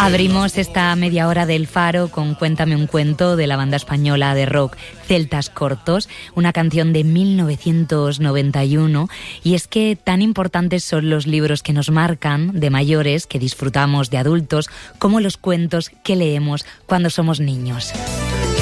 Abrimos esta media hora del Faro con Cuéntame un cuento de la banda española de rock Celtas Cortos, una canción de 1991, y es que tan importantes son los libros que nos marcan de mayores, que disfrutamos de adultos, como los cuentos que leemos cuando somos niños.